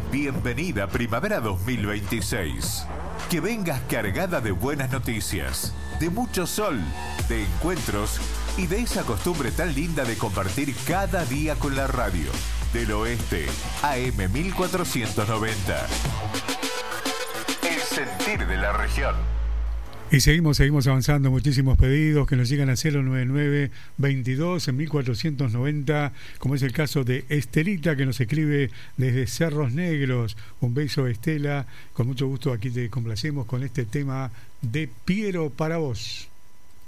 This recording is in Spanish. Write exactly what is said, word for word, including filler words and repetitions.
Bienvenida Primavera dos mil veintiséis. Que vengas cargada de buenas noticias, de mucho sol, de encuentros y de esa costumbre tan linda de compartir cada día con la radio. Del Oeste, A M mil cuatrocientos noventa. El sentir de la región. Y seguimos, seguimos avanzando, muchísimos pedidos que nos llegan a cero nueve nueve veintidós en mil cuatrocientos noventa, como es el caso de Estelita, que nos escribe desde Cerros Negros. Un beso, Estela, con mucho gusto aquí te complacemos con este tema de Piero para vos.